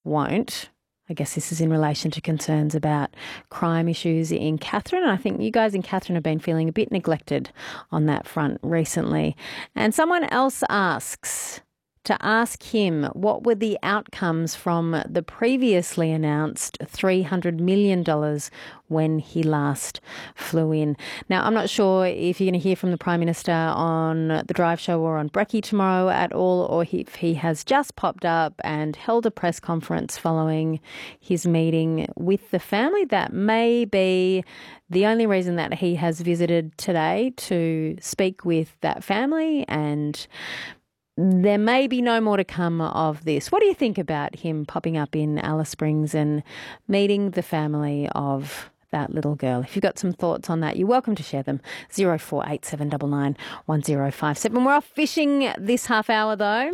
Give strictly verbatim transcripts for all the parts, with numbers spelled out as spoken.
won't. I guess this is in relation to concerns about crime issues in Katherine. I think you guys in Katherine have been feeling a bit neglected on that front recently. And someone else asks to ask him what were the outcomes from the previously announced three hundred million dollars when he last flew in. Now, I'm not sure if you're going to hear from the Prime Minister on The Drive Show or on Brekkie tomorrow at all, or if he has just popped up and held a press conference following his meeting with the family. That may be the only reason that he has visited today, to speak with that family, and there may be no more to come of this. What do you think about him popping up in Alice Springs and meeting the family of that little girl? If you've got some thoughts on that, you're welcome to share them. zero four eight seven nine nine one zero five seven. We're off fishing this half hour though.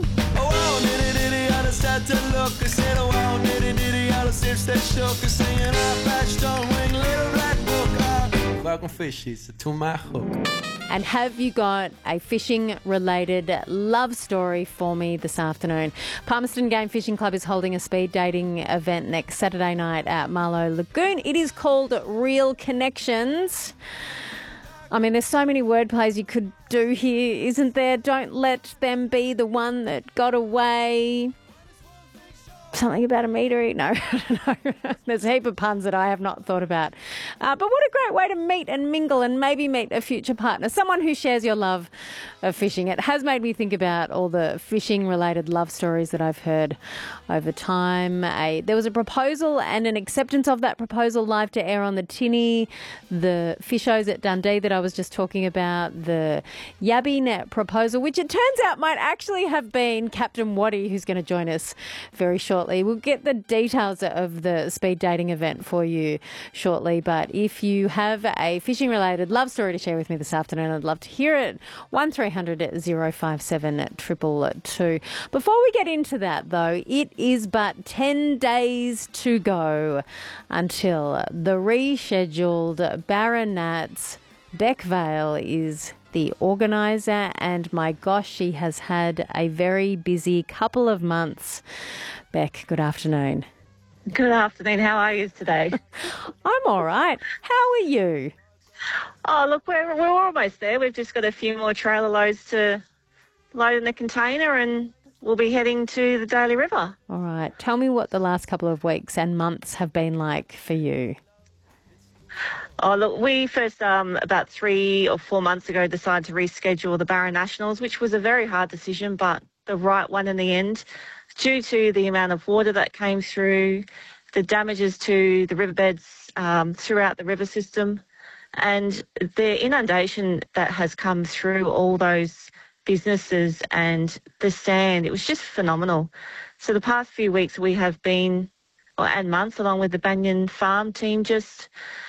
And have you got a fishing-related love story for me this afternoon? Palmerston Game Fishing Club is holding a speed dating event next Saturday night at Marlow Lagoon. It is called Real Connections. I mean, there's so many wordplays you could do here, isn't there? Don't let them be the one that got away. Something about a meter. No, I don't know. There's a heap of puns that I have not thought about. Uh, but what a great way to meet and mingle and maybe meet a future partner, someone who shares your love of fishing. It has made me think about all the fishing-related love stories that I've heard over time. A, there was a proposal and an acceptance of that proposal live to air on the tinny. The fishos at Dundee that I was just talking about. The Yabby Net proposal, which it turns out might actually have been Captain Waddy, who's going to join us very shortly. We'll get the details of the speed dating event for you shortly. But if you have a fishing-related love story to share with me this afternoon, I'd love to hear it. one three hundred oh five seven two two two. Before we get into that, though, it is but ten days to go until the rescheduled Baronats. Bec Vale is the organiser, and my gosh, she has had a very busy couple of months. Bec, good afternoon. Good afternoon. How are you today? I'm all right. How are you? Oh, look, we're, we're almost there. We've just got a few more trailer loads to load in the container and we'll be heading to the Daly River. All right. Tell me what the last couple of weeks and months have been like for you. Oh, look, we first, um, about three or four months ago, decided to reschedule the Barra Nationals, which was a very hard decision, but the right one in the end, due to the amount of water that came through, the damages to the riverbeds um, throughout the river system, and the inundation that has come through all those businesses and the sand. It was just phenomenal. So the past few weeks we have been, and months, along with the Banyan Farm team, just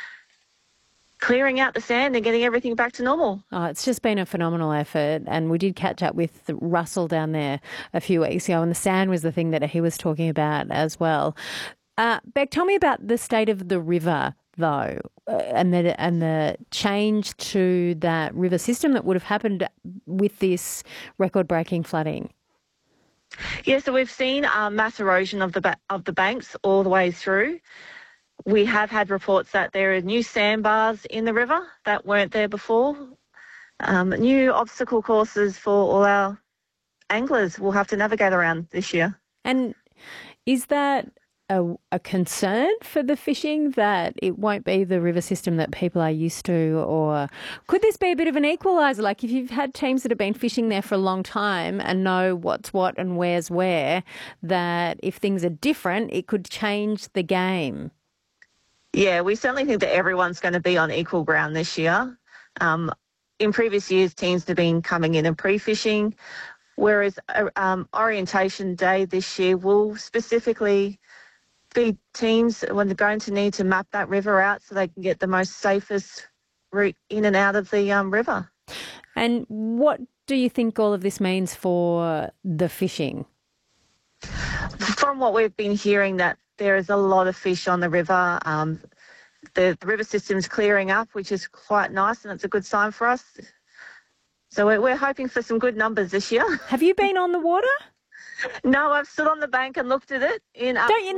clearing out the sand and getting everything back to normal. Oh, it's just been a phenomenal effort, and we did catch up with Russell down there a few weeks ago, and the sand was the thing that he was talking about as well. Uh, Bec, tell me about the state of the river, though, uh, and the and the change to that river system that would have happened with this record-breaking flooding. Yeah, so we've seen um, mass erosion of the ba- of the banks all the way through. We have had reports that there are new sandbars in the river that weren't there before. Um, new obstacle courses for all our anglers will have to navigate around this year. And is that a, a concern for the fishing, that it won't be the river system that people are used to? Or could this be a bit of an equaliser? Like if you've had teams that have been fishing there for a long time and know what's what and where's where, that if things are different, it could change the game. Yeah, we certainly think that everyone's going to be on equal ground this year. Um, in previous years, teams have been coming in and pre-fishing, whereas uh, um, orientation day this year will specifically be teams when they're going to need to map that river out so they can get the most safest route in and out of the um, river. And what do you think all of this means for the fishing? From what we've been hearing, that there is a lot of fish on the river. Um, the, the river system's clearing up, which is quite nice, and it's a good sign for us. So we're, we're hoping for some good numbers this year. Have you been on the water? No, I've stood on the bank and looked at it. In Don't you